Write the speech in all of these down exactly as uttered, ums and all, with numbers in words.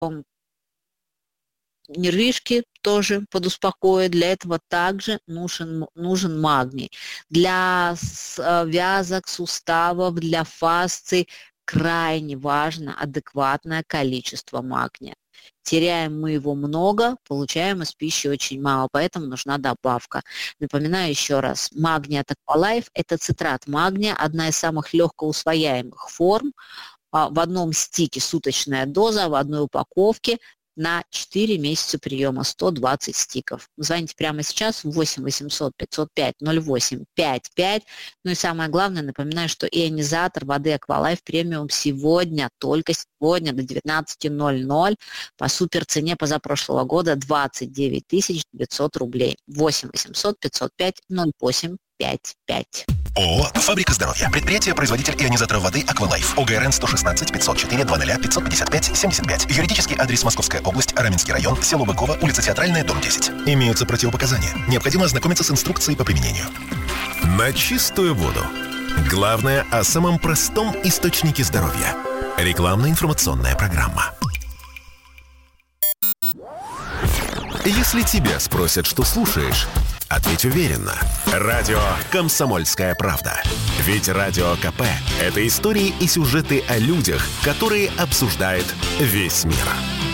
нервишки тоже подуспокоит. Для этого также нужен, нужен магний. Для связок, суставов, для фасций крайне важно адекватное количество магния. Теряем мы его много, получаем из пищи очень мало, поэтому нужна добавка. Напоминаю еще раз, магний от Aqualife – это цитрат магния, одна из самых легкоусвояемых форм. В одном стике суточная доза, в одной упаковке на четыре месяца приема, сто двадцать стиков. Звоните прямо сейчас в восемь восемьсот пятьсот пять ноль восемь пятьдесят пять. Ну и самое главное, напоминаю, что ионизатор воды Aqualife премиум сегодня, только сегодня до девятнадцати ноль-ноль по супер цене позапрошлого года двадцать девять тысяч девятьсот рублей. восемь восемьсот пятьсот пять ноль восемь пятьдесят пять. ООО «Фабрика здоровья». Предприятие-производитель ионизаторов воды «Аквалайф». ОГРН сто шестнадцать пятьсот четыре двадцать пятьсот пятьдесят пять семьдесят пять. Юридический адрес: Московская область, Раменский район, село Быково, улица Театральная, дом десять. Имеются противопоказания. Необходимо ознакомиться с инструкцией по применению. На чистую воду. Главное о самом простом источнике здоровья. Рекламно-информационная программа. Если тебя спросят, что слушаешь, ответь уверенно. Радио «Комсомольская правда». Ведь Радио КП – это истории и сюжеты о людях, которые обсуждает весь мир.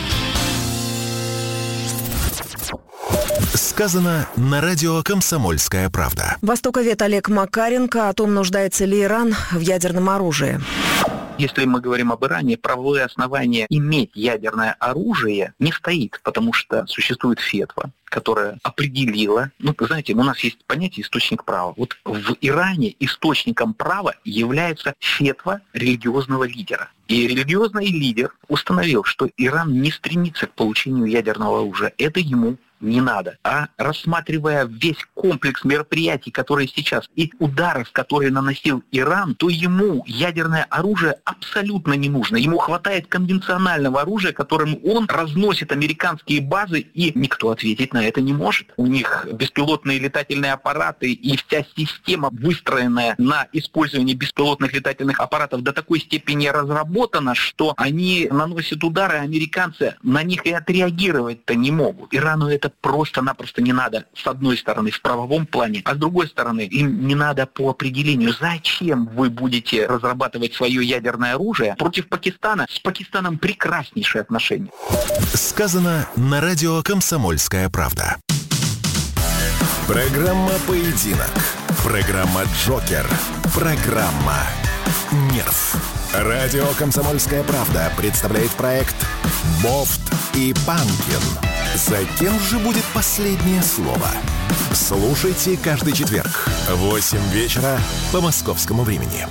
Сказано на радио «Комсомольская правда». Востоковед Олег Макаренко о том, нуждается ли Иран в ядерном оружии. Если мы говорим об Иране, правовое основание иметь ядерное оружие не стоит, потому что существует фетва, которая определила, ну, знаете, у нас есть понятие источник права. Вот в Иране источником права является фетва религиозного лидера. И религиозный лидер установил, что Иран не стремится к получению ядерного оружия. Это ему не надо. А рассматривая весь комплекс мероприятий, которые сейчас, и ударов, которые наносил Иран, то ему ядерное оружие абсолютно не нужно. Ему хватает конвенционального оружия, которым он разносит американские базы, и никто ответить на это не может. У них беспилотные летательные аппараты и вся система, выстроенная на использовании беспилотных летательных аппаратов, до такой степени разработана, что они наносят удары, а американцы на них и отреагировать-то не могут. Ирану это просто-напросто не надо, с одной стороны, в правовом плане, а с другой стороны, им не надо по определению. Зачем вы будете разрабатывать свое ядерное оружие против Пакистана? С Пакистаном прекраснейшие отношения. Сказано на радио «Комсомольская правда». Программа «Поединок». Программа «Джокер». Программа «Нерв». Радио «Комсомольская правда» представляет проект «Бофт и Панкин». За кем же будет последнее слово? Слушайте каждый четверг в восемь вечера по московскому времени.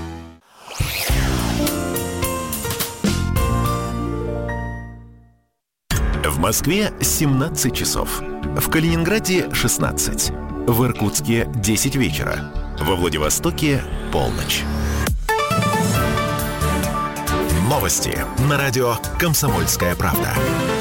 В Москве семнадцать часов. В Калининграде шестнадцать. В Иркутске десять вечера. Во Владивостоке полночь. Новости на радио «Комсомольская правда».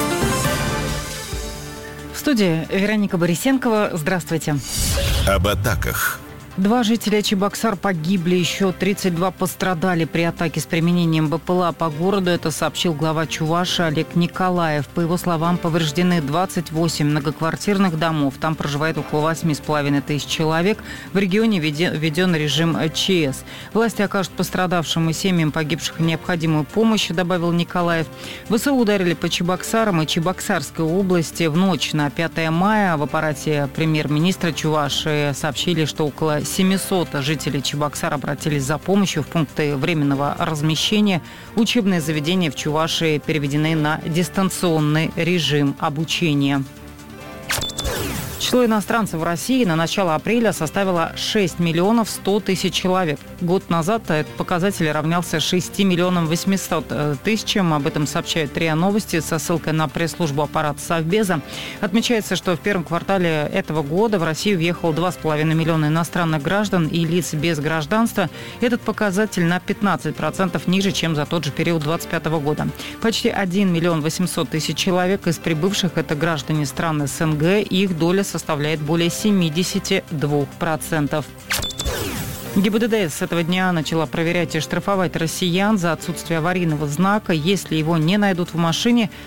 В студии Вероника Борисенкова. Здравствуйте. Об атаках. Два жителя Чебоксар погибли, еще тридцать два пострадали при атаке с применением БПЛА по городу. Это сообщил глава Чувашии Олег Николаев. По его словам, повреждены двадцать восемь многоквартирных домов. Там проживает около восемь с половиной тысяч человек. В регионе введен режим ЧС. Власти окажут пострадавшим и семьям погибших необходимую помощь, добавил Николаев. ВСУ ударили по Чебоксарам и Чебоксарской области в ночь на пятое мая. В аппарате премьер-министра Чувашии сообщили, что около семьсот жителей Чебоксар обратились за помощью в пункты временного размещения. Учебные заведения в Чувашии переведены на дистанционный режим обучения. Число иностранцев в России на начало апреля составило шесть миллионов сто тысяч человек. Год назад этот показатель равнялся шести миллионам восьмисот тысячам. Об этом сообщают РИА Новости со ссылкой на пресс-службу аппарата Совбеза. Отмечается, что в первом квартале этого года в Россию въехало два с половиной миллиона иностранных граждан и лиц без гражданства. Этот показатель на пятнадцать процентов ниже, чем за тот же период двадцать пятого года. Почти один миллион восемьсот тысяч человек из прибывших – это граждане стран СНГ, и их доля составляет более семьдесят два процента. ГИБДД с этого дня начала проверять и штрафовать россиян за отсутствие аварийного знака. Если его не найдут в машине,